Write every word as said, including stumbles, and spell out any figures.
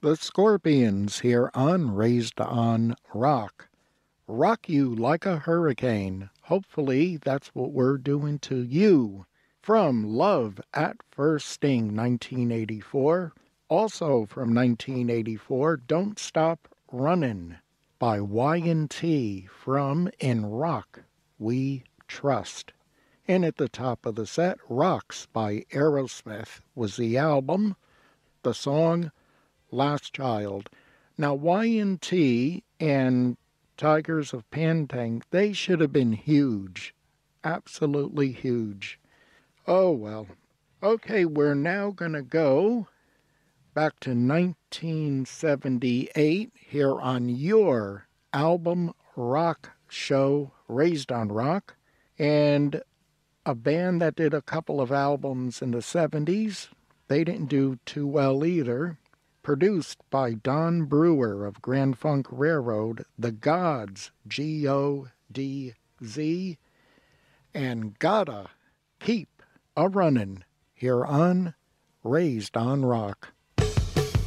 The Scorpions here on Raised on Rock. Rock you like a hurricane. Hopefully that's what we're doing to you. From Love at First Sting, nineteen eighty-four. Also from nineteen eighty-four, Don't Stop Runnin' by Y and T from In Rock We Trust. And at the top of the set, Rocks by Aerosmith was the album. The song, Last Child. Now, Y and T and Tigers of Pantang, they should have been huge. Absolutely huge. Oh, well. Okay, we're now going to go back to nineteen seventy-eight here on your album rock show, Raised on Rock. And a band that did a couple of albums in the seventies. They didn't do too well either. Produced by Don Brewer of Grand Funk Railroad, The Gods, G O D Z, and Gotta Keep a Runnin' here on Raised on Rock.